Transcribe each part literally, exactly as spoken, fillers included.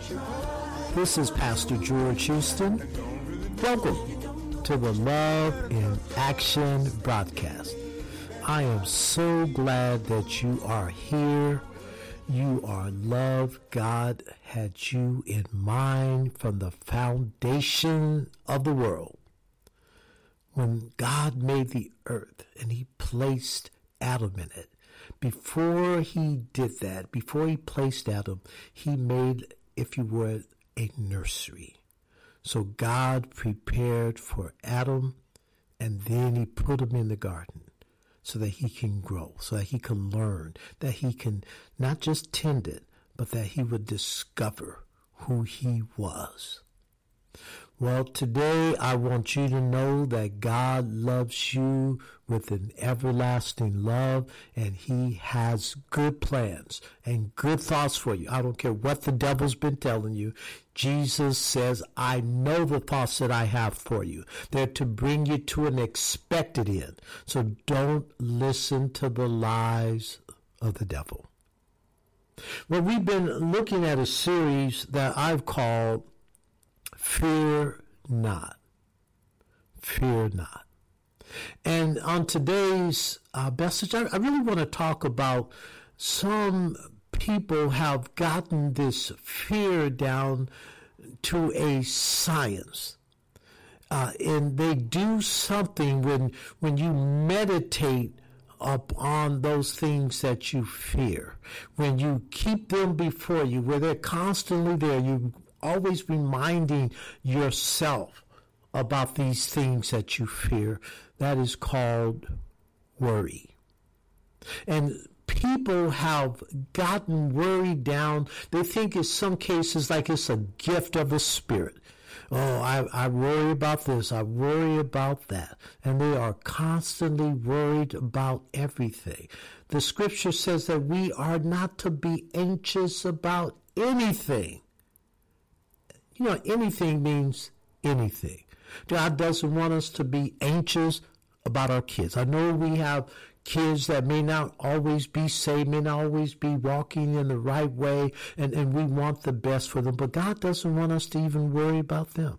This is Pastor George Houston. Welcome to the Love in Action broadcast. I am so glad that you are here. You are loved. God had you in mind from the foundation of the world. When God made the earth and he placed Adam in it, before he did that, before he placed Adam, he made, if you would, a nursery. So God prepared for Adam, and then he put him in the garden so that he can grow, so that he can learn, that he can not just tend it, but that he would discover who he was. Well, today I want you to know that God loves you with an everlasting love, and he has good plans and good thoughts for you. I don't care what the devil's been telling you. Jesus says, I know the thoughts that I have for you. They're to bring you to an expected end. So don't listen to the lies of the devil. Well, we've been looking at a series that I've called Fear Not. Fear Not. And on today's uh, message, I, I really want to talk about some people have gotten this fear down to a science. Uh, and they do something when when you meditate upon those things that you fear. When you keep them before you, where they're constantly there, you always reminding yourself about these things that you fear. That is called worry. And people have gotten worried down. They think in some cases like it's a gift of the Spirit. Oh, I, I worry about this. I worry about that. And they are constantly worried about everything. The scripture says that we are not to be anxious about anything. You know, anything means anything. God doesn't want us to be anxious about our kids. I know we have kids that may not always be saved, may not always be walking in the right way, and, and we want the best for them. But God doesn't want us to even worry about them.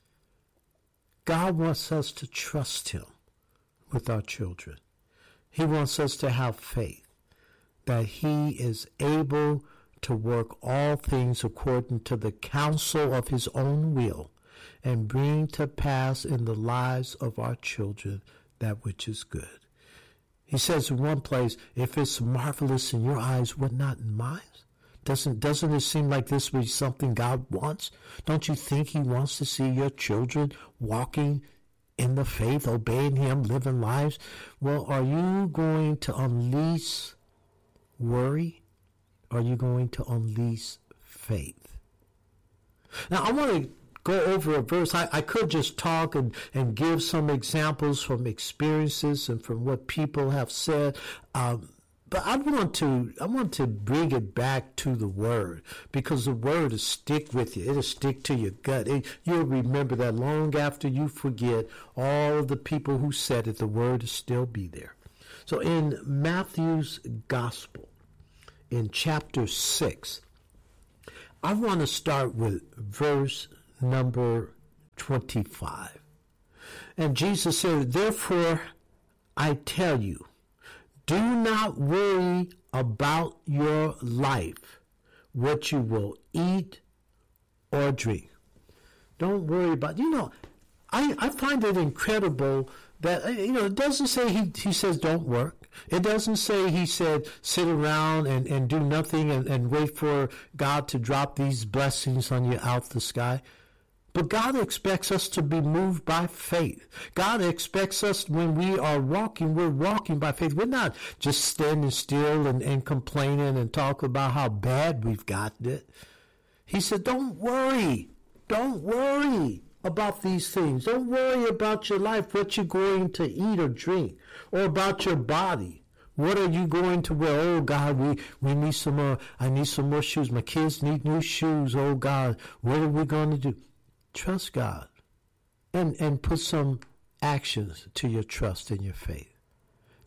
God wants us to trust him with our children. He wants us to have faith that he is able to work all things according to the counsel of his own will and bring to pass in the lives of our children that which is good. He says in one place, if it's marvelous in your eyes, what not in mine? Doesn't, doesn't it seem like this would be something God wants? Don't you think he wants to see your children walking in the faith, obeying him, living lives? Well, are you going to unleash worry? Are you going to unleash faith? Now, I want to go over a verse. I, I could just talk and, and give some examples from experiences and from what people have said. Um, but I want to I want to bring it back to the Word, because the Word will stick with you. It'll stick to your gut. It, you'll remember that long after you forget all of the people who said it, the Word will still be there. So in Matthew's Gospel, in chapter six, I want to start with verse number twenty-five. And Jesus said, therefore I tell you, do not worry about your life, what you will eat or drink. Don't worry about, you know, I, I find it incredible that, you know, it doesn't say he, he says don't work. It doesn't say he said sit around and, and do nothing and, and wait for God to drop these blessings on you out the sky. But God expects us to be moved by faith. God expects us when we are walking, we're walking by faith. We're not just standing still and, and complaining and talking about how bad we've gotten it. He said, don't worry. Don't worry about these things. Don't worry about your life, what you're going to eat or drink, or about your body. What are you going to wear? Oh, God, we, we need some more. I need some more shoes. My kids need new shoes. Oh, God, what are we going to do? Trust God and, and put some actions to your trust and your faith.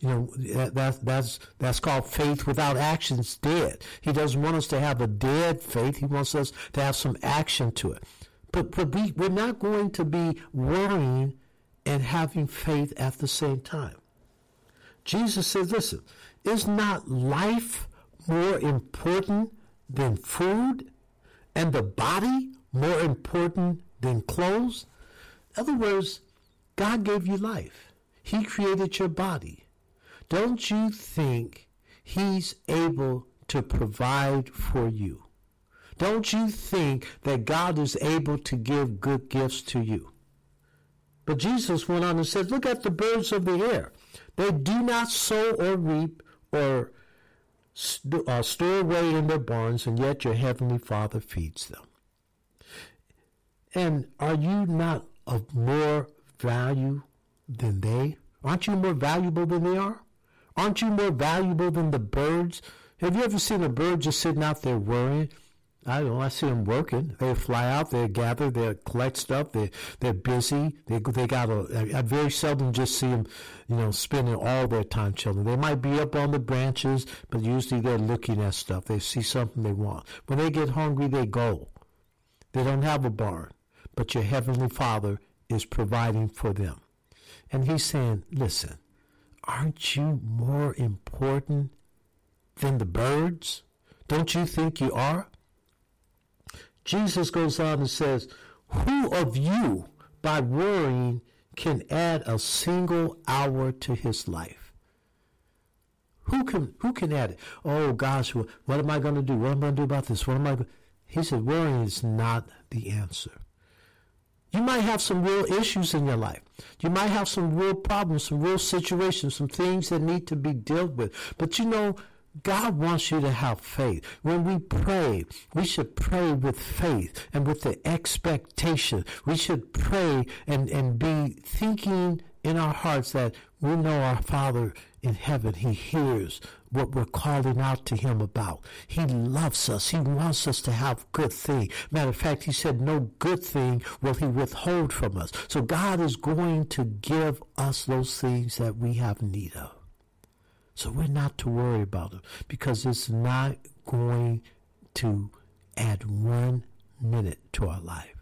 You know, that, that, that's that's called faith without actions dead. He doesn't want us to have a dead faith. He wants us to have some action to it. But, but we, we're not going to be worrying and having faith at the same time. Jesus says, listen, is not life more important than food, and the body more important than clothes? In other words, God gave you life. He created your body. Don't you think he's able to provide for you? Don't you think that God is able to give good gifts to you? But Jesus went on and said, look at the birds of the air. They do not sow or reap or st- uh, store away in their barns, and yet your heavenly Father feeds them. And are you not of more value than they? Aren't you more valuable than they are? Aren't you more valuable than the birds? Have you ever seen a bird just sitting out there worrying? I don't know. I see them working. They fly out. They gather. They collect stuff. They they're busy. They they got a. I very seldom just see them, you know, spending all their time chilling. They might be up on the branches, but usually they're looking at stuff. They see something they want. When they get hungry, they go. They don't have a barn, but your heavenly Father is providing for them, and He's saying, "Listen, aren't you more important than the birds? Don't you think you are?" Jesus goes on and says, who of you, by worrying, can add a single hour to his life? Who can who can add it? Oh, gosh, what, what am I going to do? What am I going to do about this? What am I going He said, worrying is not the answer. You might have some real issues in your life. You might have some real problems, some real situations, some things that need to be dealt with. But you know, God wants you to have faith. When we pray, we should pray with faith and with the expectation. We should pray and, and be thinking in our hearts that we know our Father in heaven. He hears what we're calling out to Him about. He loves us. He wants us to have good things. Matter of fact, He said no good thing will He withhold from us. So God is going to give us those things that we have need of. So we're not to worry about it, because it's not going to add one minute to our life.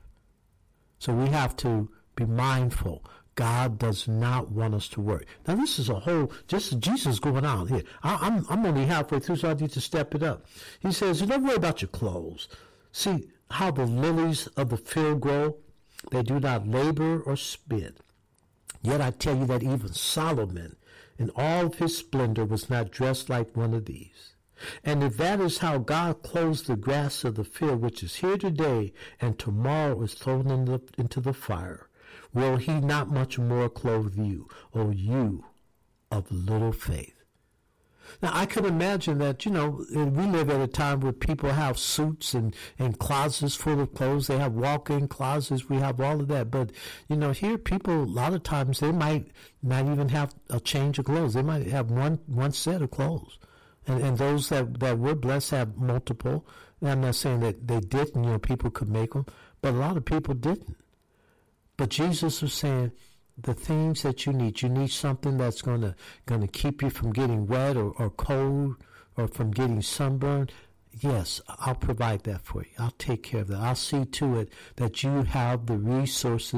So we have to be mindful. God does not want us to worry. Now this is a whole, just Jesus going on here. I, I'm, I'm only halfway through, so I need to step it up. He says, you don't worry about your clothes. See how the lilies of the field grow? They do not labor or spin. Yet I tell you that even Solomon, in all of his splendor, was not dressed like one of these. And if that is how God clothes the grass of the field, which is here today and tomorrow is thrown in the, into the fire, will He not much more clothe you, O you of little faith? Now, I could imagine that, you know, we live at a time where people have suits and, and closets full of clothes. They have walk-in closets. We have all of that. But, you know, here people, a lot of times, they might not even have a change of clothes. They might have one, one set of clothes. And, and those that, that were blessed have multiple. And I'm not saying that they didn't, you know, people could make them. But a lot of people didn't. But Jesus was saying, the things that you need. You need something that's going to going to keep you from getting wet or, or cold or from getting sunburned. Yes, I'll provide that for you. I'll take care of that. I'll see to it that you have the resources